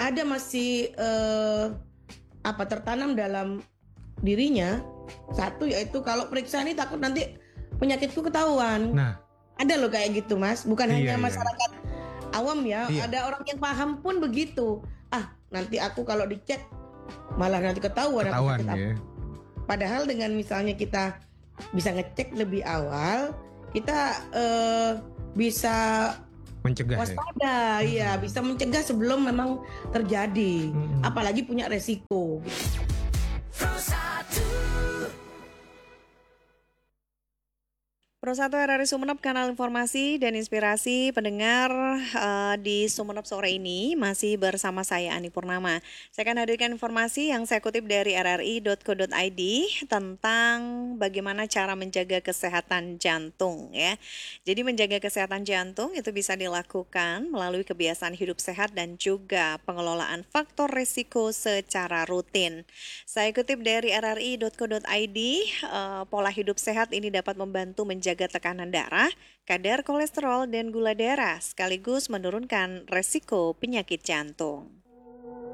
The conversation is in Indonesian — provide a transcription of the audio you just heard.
ada masih tertanam dalam dirinya. Satu yaitu kalau periksa ini takut nanti penyakitku ketahuan. Nah, ada loh kayak gitu Mas, bukan hanya iya. masyarakat awam ya, Iya. ada orang yang paham pun begitu. Nanti aku kalau dicek malah nanti ketahuan aku sakit apa. ya. Padahal dengan misalnya kita bisa ngecek lebih awal, kita bisa Mencegah waspada, ya bisa mencegah sebelum memang terjadi. Apalagi punya resiko. Pro 1 RRI Sumeneb, kanal informasi dan inspirasi pendengar di Sumeneb sore ini masih bersama saya Ani Purnama. Saya akan hadirkan informasi yang saya kutip dari rri.co.id tentang bagaimana cara menjaga kesehatan jantung ya. Jadi menjaga kesehatan jantung itu bisa dilakukan melalui kebiasaan hidup sehat dan juga pengelolaan faktor risiko secara rutin. Saya kutip dari rri.co.id, pola hidup sehat ini dapat membantu menjaga tekanan darah, kadar kolesterol, dan gula darah, sekaligus menurunkan resiko penyakit jantung.